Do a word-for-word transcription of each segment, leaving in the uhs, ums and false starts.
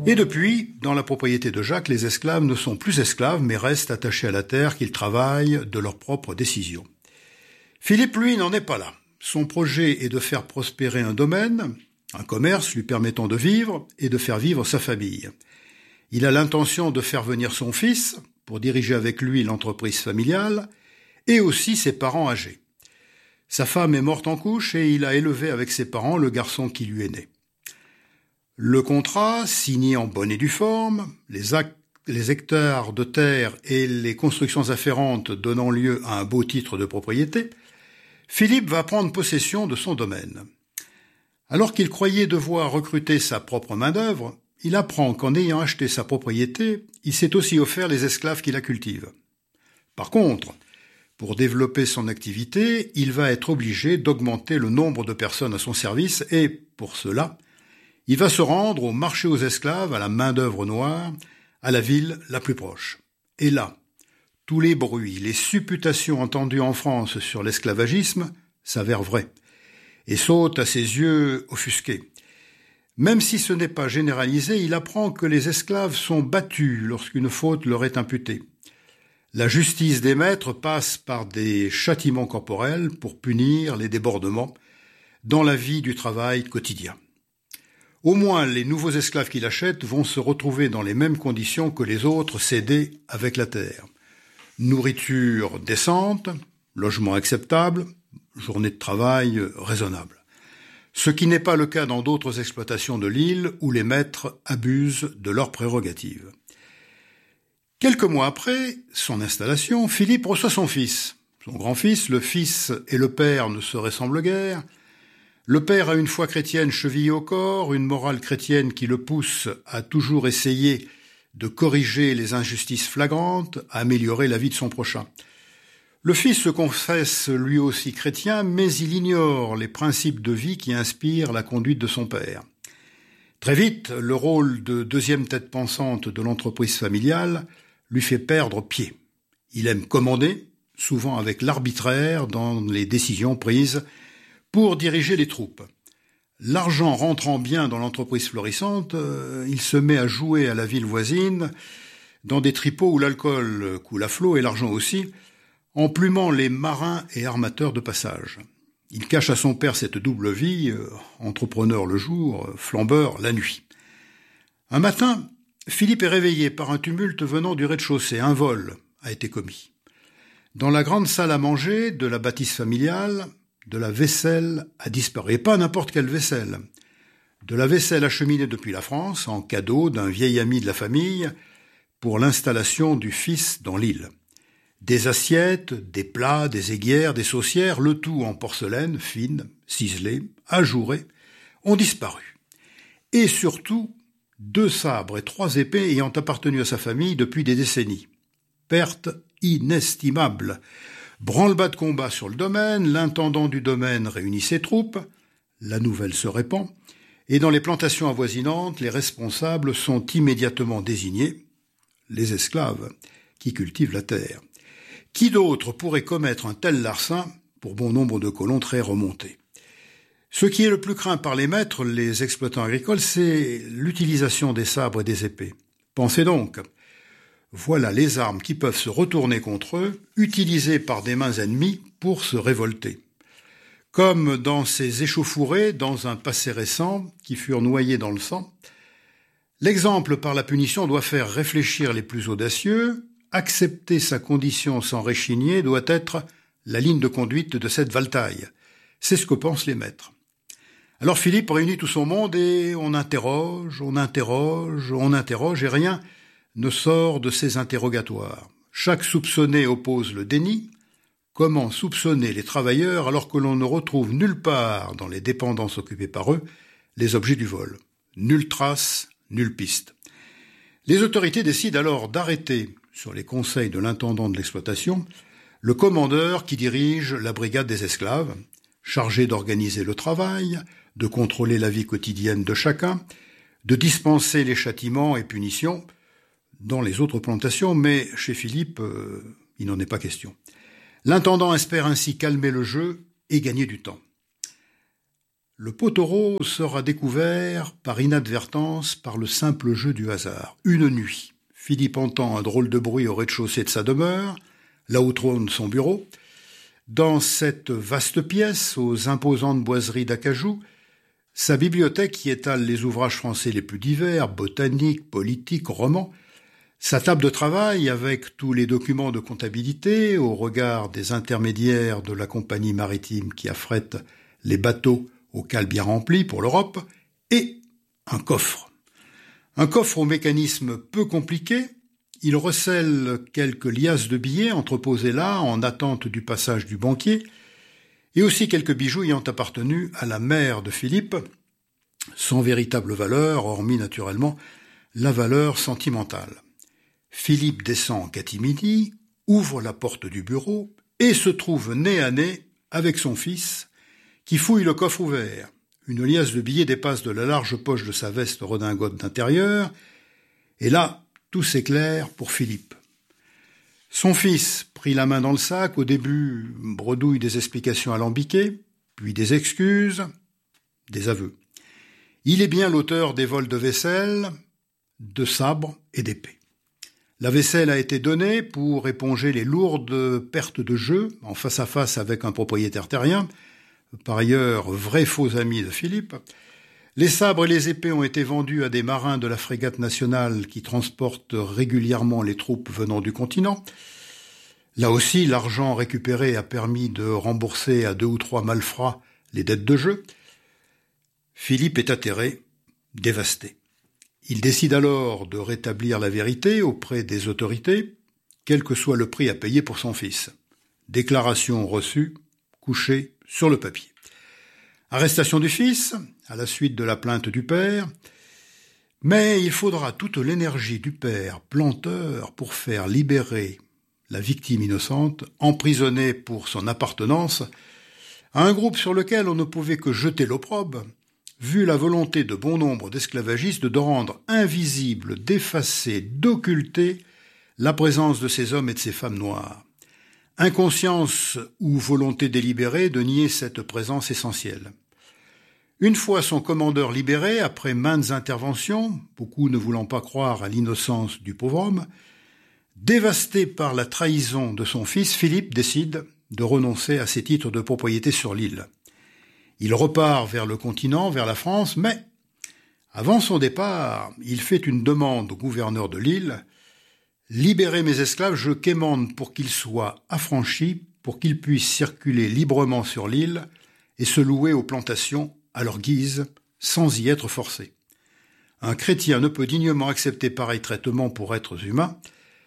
Et depuis, dans la propriété de Jacques, les esclaves ne sont plus esclaves, mais restent attachés à la terre qu'ils travaillent de leur propre décision. Philippe, lui, n'en est pas là. Son projet est de faire prospérer un domaine, un commerce lui permettant de vivre et de faire vivre sa famille. Il a l'intention de faire venir son fils pour diriger avec lui l'entreprise familiale et aussi ses parents âgés. Sa femme est morte en couche et il a élevé avec ses parents le garçon qui lui est né. Le contrat, signé en bonne et due forme, les, actes, les hectares de terre et les constructions afférentes donnant lieu à un beau titre de propriété, Philippe va prendre possession de son domaine. Alors qu'il croyait devoir recruter sa propre main-d'œuvre, il apprend qu'en ayant acheté sa propriété, il s'est aussi offert les esclaves qui la cultivent. Par contre, pour développer son activité, il va être obligé d'augmenter le nombre de personnes à son service et, pour cela, il va se rendre au marché aux esclaves, à la main-d'œuvre noire, à la ville la plus proche. Et là, tous les bruits, les supputations entendues en France sur l'esclavagisme s'avèrent vrais et sautent à ses yeux offusqués. Même si ce n'est pas généralisé, il apprend que les esclaves sont battus lorsqu'une faute leur est imputée. La justice des maîtres passe par des châtiments corporels pour punir les débordements dans la vie du travail quotidien. Au moins, les nouveaux esclaves qu'il achète vont se retrouver dans les mêmes conditions que les autres cédés avec la terre. Nourriture décente, logement acceptable, journée de travail raisonnable. Ce qui n'est pas le cas dans d'autres exploitations de l'île où les maîtres abusent de leurs prérogatives. Quelques mois après son installation, Philippe reçoit son fils. Son grand-fils, le fils et le père ne se ressemblent guère. Le père a une foi chrétienne chevillée au corps, une morale chrétienne qui le pousse à toujours essayer de corriger les injustices flagrantes, à améliorer la vie de son prochain. Le fils se confesse lui aussi chrétien, mais il ignore les principes de vie qui inspirent la conduite de son père. Très vite, le rôle de deuxième tête pensante de l'entreprise familiale lui fait perdre pied. Il aime commander, souvent avec l'arbitraire dans les décisions prises pour diriger les troupes. L'argent rentrant bien dans l'entreprise florissante, euh, il se met à jouer à la ville voisine, dans des tripots où l'alcool coule à flot et l'argent aussi, en plumant les marins et armateurs de passage. Il cache à son père cette double vie, euh, entrepreneur le jour, euh, flambeur la nuit. Un matin, Philippe est réveillé par un tumulte venant du rez-de-chaussée. Un vol a été commis. Dans la grande salle à manger de la bâtisse familiale, de la vaisselle a disparu. Et pas n'importe quelle vaisselle. De la vaisselle acheminée depuis la France, en cadeau d'un vieil ami de la famille, pour l'installation du fils dans l'île. Des assiettes, des plats, des aiguières, des saucières, le tout en porcelaine, fine, ciselée, ajourée, ont disparu. Et surtout, deux sabres et trois épées ayant appartenu à sa famille depuis des décennies. Perte inestimable. Branle-bas de combat sur le domaine, l'intendant du domaine réunit ses troupes, la nouvelle se répand, et dans les plantations avoisinantes, les responsables sont immédiatement désignés, les esclaves qui cultivent la terre. Qui d'autre pourrait commettre un tel larcin pour bon nombre de colons très remontés? Ce qui est le plus craint par les maîtres, les exploitants agricoles, c'est l'utilisation des sabres et des épées. Pensez donc, voilà les armes qui peuvent se retourner contre eux, utilisées par des mains ennemies pour se révolter. Comme dans ces échauffourées dans un passé récent qui furent noyés dans le sang, l'exemple par la punition doit faire réfléchir les plus audacieux. Accepter sa condition sans réchigner doit être la ligne de conduite de cette valtaille. C'est ce que pensent les maîtres. Alors Philippe réunit tout son monde et on interroge, on interroge, on interroge et rien ne sort de ces interrogatoires. Chaque soupçonné oppose le déni. Comment soupçonner les travailleurs alors que l'on ne retrouve nulle part dans les dépendances occupées par eux les objets du vol? Nulle trace, nulle piste. Les autorités décident alors d'arrêter, sur les conseils de l'intendant de l'exploitation, le commandeur qui dirige la brigade des esclaves, chargé d'organiser le travail, de contrôler la vie quotidienne de chacun, de dispenser les châtiments et punitions dans les autres plantations, mais chez Philippe, euh, il n'en est pas question. L'intendant espère ainsi calmer le jeu et gagner du temps. le pot au rose sera découvert par inadvertance par le simple jeu du hasard. Une nuit, Philippe entend un drôle de bruit au rez-de-chaussée de sa demeure, là où trône son bureau. Dans cette vaste pièce, aux imposantes boiseries d'acajou, sa bibliothèque y étale les ouvrages français les plus divers, botaniques, politiques, romans, sa table de travail avec tous les documents de comptabilité au regard des intermédiaires de la compagnie maritime qui affrète les bateaux aux cales bien remplis pour l'Europe, et un coffre. Un coffre au mécanisme peu compliqué. Il recèle quelques liasses de billets entreposés là en attente du passage du banquier, et aussi quelques bijoux ayant appartenu à la mère de Philippe, sans véritable valeur, hormis naturellement la valeur sentimentale. Philippe descend en catimini, ouvre la porte du bureau et se trouve nez à nez avec son fils, qui fouille le coffre ouvert. Une liasse de billets dépasse de la large poche de sa veste redingote d'intérieur, et là, tout s'éclaire pour Philippe. Son fils prit la main dans le sac, au début bredouille des explications alambiquées, puis des excuses, des aveux. Il est bien l'auteur des vols de vaisselle, de sabres et d'épées. La vaisselle a été donnée pour éponger les lourdes pertes de jeu en face à face avec un propriétaire terrien, par ailleurs vrai faux ami de Philippe. Les sabres et les épées ont été vendus à des marins de la frégate nationale qui transportent régulièrement les troupes venant du continent. Là aussi, l'argent récupéré a permis de rembourser à deux ou trois malfrats les dettes de jeu. Philippe est atterré, dévasté. Il décide alors de rétablir la vérité auprès des autorités, quel que soit le prix à payer pour son fils. Déclaration reçue, couchée sur le papier. Arrestation du fils, à la suite de la plainte du père, mais il faudra toute l'énergie du père planteur pour faire libérer la victime innocente, emprisonnée pour son appartenance à un groupe sur lequel on ne pouvait que jeter l'opprobre, vu la volonté de bon nombre d'esclavagistes de rendre invisible, d'effacer, d'occulter la présence de ces hommes et de ces femmes noires. Inconscience ou volonté délibérée de nier cette présence essentielle. Une fois son commandeur libéré, après maintes interventions, beaucoup ne voulant pas croire à l'innocence du pauvre homme, dévasté par la trahison de son fils, Philippe décide de renoncer à ses titres de propriété sur l'île. Il repart vers le continent, vers la France, mais avant son départ, il fait une demande au gouverneur de l'île. « Libérez mes esclaves, je quémande pour qu'ils soient affranchis, pour qu'ils puissent circuler librement sur l'île et se louer aux plantations à leur guise, sans y être forcés. Un chrétien ne peut dignement accepter pareil traitement pour êtres humains. »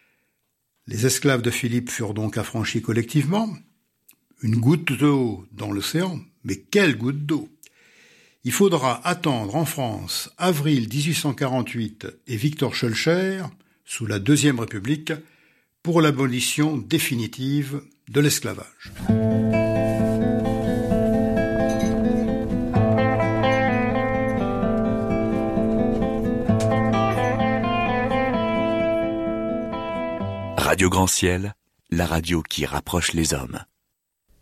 Les esclaves de Philippe furent donc affranchis collectivement. Une goutte d'eau dans l'océan, mais quelle goutte d'eau! Il faudra attendre en France avril dix-huit cent quarante-huit et Victor Schœlcher, sous la Deuxième République, pour l'abolition définitive de l'esclavage. Radio Grand Ciel, la radio qui rapproche les hommes.